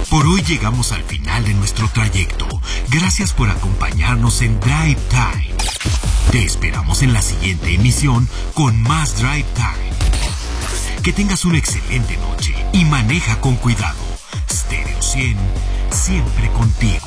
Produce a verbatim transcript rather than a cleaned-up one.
Por hoy llegamos al final de nuestro trayecto. Gracias por acompañarnos en Drive Time. Te esperamos en la siguiente emisión con más Drive Time. Que tengas una excelente noche y maneja con cuidado. Stereo cien, siempre contigo.